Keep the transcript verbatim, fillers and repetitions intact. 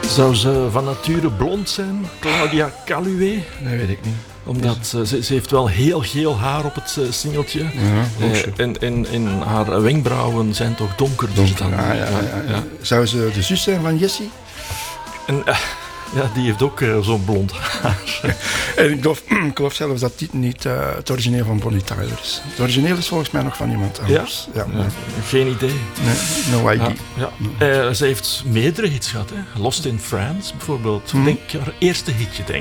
Zou ze van nature blond zijn, Claudia Caluwe? Dat weet ik niet. Omdat uh, ze, ze heeft wel heel geel haar op het uh, singeltje. Ja, uh, en, en, en haar wenkbrauwen zijn toch donkerder Donker, dan... ja, ja, ja, ja. Ja. Zou ze de zus zijn van Jessie? En, uh, ja, die heeft ook uh, zo'n blond haar. En ik geloof, ik geloof zelfs dat dit niet uh, het origineel van Bonnie Tyler is. Het origineel is volgens mij nog van iemand anders. Ja? Ja? Ja, geen idee. Nee, no idea. Ja, ja. Uh, ze heeft meerdere hits gehad. Hè. Lost in France bijvoorbeeld. Hmm. Denk, haar eerste hitje, denk